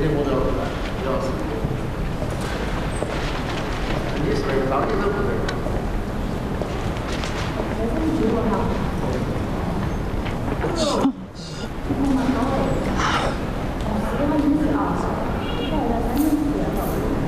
节点我都要来，主要是。你是当地人不对。 我们如果好。